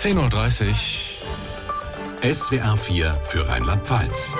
10:30 Uhr. SWR 4 für Rheinland-Pfalz.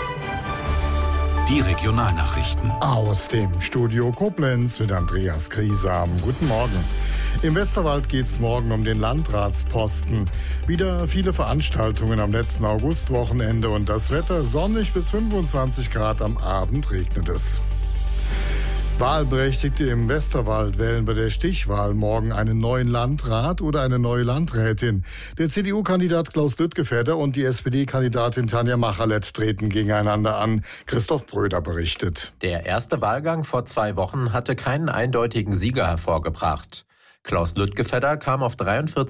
Die Regionalnachrichten. Aus dem Studio Koblenz mit Andreas Griesam. Guten Morgen. Im Westerwald geht es morgen um den Landratsposten. Wieder viele Veranstaltungen am letzten Augustwochenende und das Wetter sonnig bis 25 Grad, am Abend regnet es. Wahlberechtigte im Westerwald wählen bei der Stichwahl morgen einen neuen Landrat oder eine neue Landrätin. Der CDU-Kandidat Klaus Lüttgefedder und die SPD-Kandidatin Tanja Machalett treten gegeneinander an. Christoph Bröder berichtet. Der erste Wahlgang vor 2 Wochen hatte keinen eindeutigen Sieger hervorgebracht. Klaus Lüttgefedder kam auf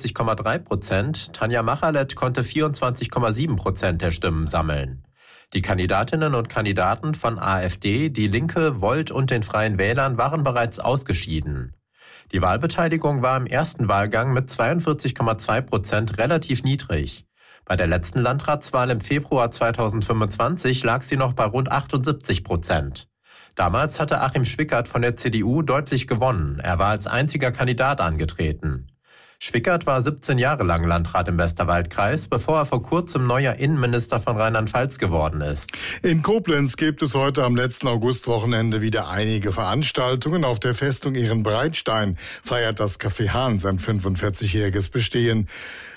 43,3%, Tanja Machalett konnte 24,7% der Stimmen sammeln. Die Kandidatinnen und Kandidaten von AfD, Die Linke, Volt und den Freien Wählern waren bereits ausgeschieden. Die Wahlbeteiligung war im ersten Wahlgang mit 42,2% relativ niedrig. Bei der letzten Landratswahl im Februar 2025 lag sie noch bei rund 78%. Damals hatte Achim Schwickert von der CDU deutlich gewonnen. Er war als einziger Kandidat angetreten. Schwickert war 17 Jahre lang Landrat im Westerwaldkreis, bevor er vor kurzem neuer Innenminister von Rheinland-Pfalz geworden ist. In Koblenz gibt es heute am letzten Augustwochenende wieder einige Veranstaltungen. Auf der Festung Ehrenbreitstein feiert das Café Hahn sein 45-jähriges Bestehen.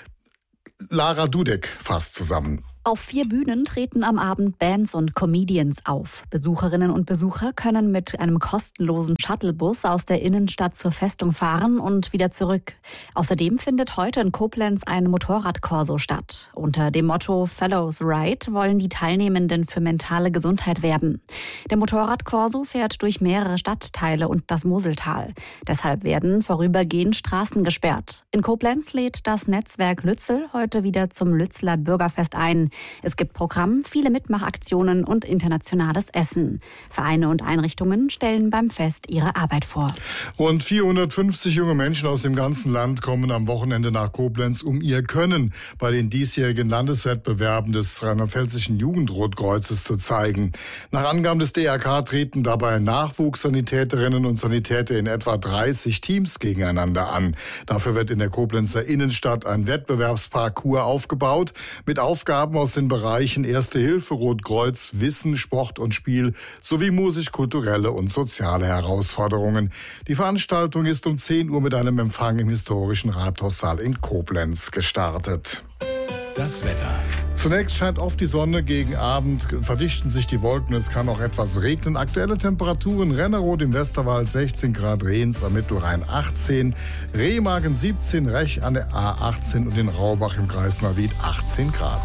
Lara Dudek fasst zusammen. Auf 4 Bühnen treten am Abend Bands und Comedians auf. Besucherinnen und Besucher können mit einem kostenlosen Shuttlebus aus der Innenstadt zur Festung fahren und wieder zurück. Außerdem findet heute in Koblenz ein Motorradkorso statt. Unter dem Motto Fellows Ride wollen die Teilnehmenden für mentale Gesundheit werben. Der Motorradkorso fährt durch mehrere Stadtteile und das Moseltal. Deshalb werden vorübergehend Straßen gesperrt. In Koblenz lädt das Netzwerk Lützel heute wieder zum Lützeler Bürgerfest ein. Es gibt Programm, viele Mitmachaktionen und internationales Essen. Vereine und Einrichtungen stellen beim Fest ihre Arbeit vor. Rund 450 junge Menschen aus dem ganzen Land kommen am Wochenende nach Koblenz, um ihr Können bei den diesjährigen Landeswettbewerben des Rheinland-Pfälzischen Jugendrotkreuzes zu zeigen. Nach Angaben des DRK treten dabei Nachwuchssanitäterinnen und Sanitäter in etwa 30 Teams gegeneinander an. Dafür wird in der Koblenzer Innenstadt ein Wettbewerbsparcours aufgebaut mit Aufgaben aus den Bereichen Erste Hilfe, Rotkreuz, Wissen, Sport und Spiel sowie musisch-kulturelle und soziale Herausforderungen. Die Veranstaltung ist um 10 Uhr mit einem Empfang im historischen Rathaussaal in Koblenz gestartet. Das Wetter. Zunächst scheint oft die Sonne, gegen Abend verdichten sich die Wolken, es kann auch etwas regnen. Aktuelle Temperaturen: Renneroth im Westerwald 16 Grad, Rehns am Mittelrhein 18, Remagen 17, Rech an der A18 und in Raubach im Kreis Neuwied 18 Grad.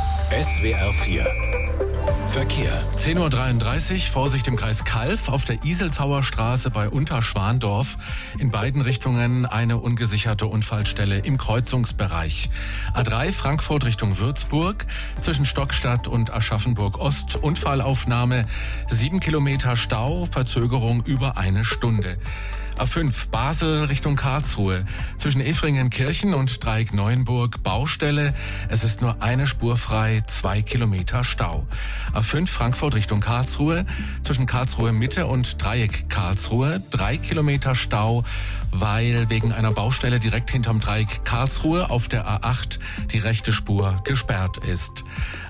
SWR 4 Verkehr. 10:33 Uhr, Vorsicht im Kreis Calw, auf der Iselzauer Straße bei Unterschwandorf. In beiden Richtungen eine ungesicherte Unfallstelle im Kreuzungsbereich. A3 Frankfurt Richtung Würzburg, zwischen Stockstadt und Aschaffenburg-Ost, Unfallaufnahme, 7 Kilometer Stau, Verzögerung über 1 Stunde. A5 Basel Richtung Karlsruhe, zwischen Efringenkirchen und Dreieck-Neuenburg Baustelle. Es ist nur eine Spur frei, 2 Kilometer Stau. A5 Frankfurt Richtung Karlsruhe, zwischen Karlsruhe Mitte und Dreieck Karlsruhe 3 Kilometer Stau, weil wegen einer Baustelle direkt hinterm Dreieck Karlsruhe auf der A8 die rechte Spur gesperrt ist.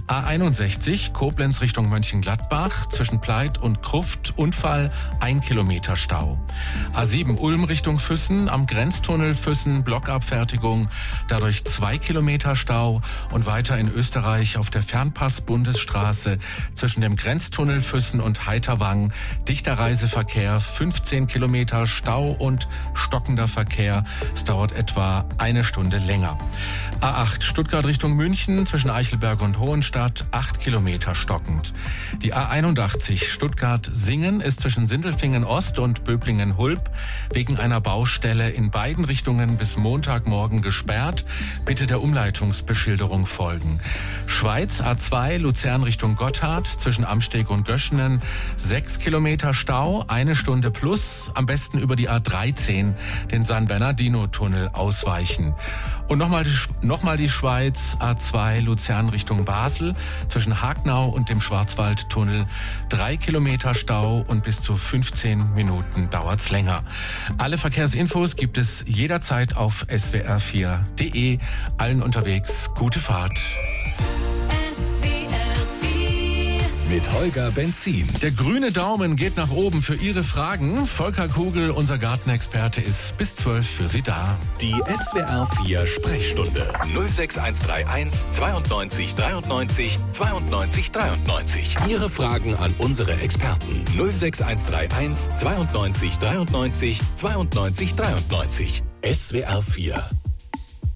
A61 Koblenz Richtung Mönchengladbach, zwischen Pleit und Kruft Unfall, 1 Kilometer Stau. A7 Ulm Richtung Füssen, am Grenztunnel Füssen Blockabfertigung, dadurch 2 Kilometer Stau, und weiter in Österreich auf der Fernpass-Bundesstraße zwischen dem Grenztunnel Füssen und Heiterwang dichter Reiseverkehr, 15 Kilometer Stau und stockender Verkehr. Es dauert etwa 1 Stunde länger. A8 Stuttgart Richtung München, zwischen Eichelberg und Hohenstadt 8 Kilometer stockend. Die A81 Stuttgart-Singen ist zwischen Sindelfingen Ost und Böblingen-Hulb wegen einer Baustelle in beiden Richtungen bis Montagmorgen gesperrt. Bitte der Umleitungsbeschilderung folgen. Schweiz A2 Luzern Richtung Gotthard, zwischen Amsteg und Göschenen 6 Kilometer Stau, 1 Stunde plus, am besten über die A13 den San Bernardino-Tunnel ausweichen. Und nochmal die Schweiz, A2 Luzern Richtung Basel, zwischen Hagnau und dem Schwarzwaldtunnel 3 Kilometer Stau und bis zu 15 Minuten dauert's länger. Alle Verkehrsinfos gibt es jederzeit auf swr4.de. Allen unterwegs gute Fahrt. Mit Holger Benzin. Der grüne Daumen geht nach oben für Ihre Fragen. Volker Kugel, unser Gartenexperte, ist bis 12 für Sie da. Die SWR 4 Sprechstunde 06131 92 93 92 93. Ihre Fragen an unsere Experten 06131 92 93 92 93. SWR 4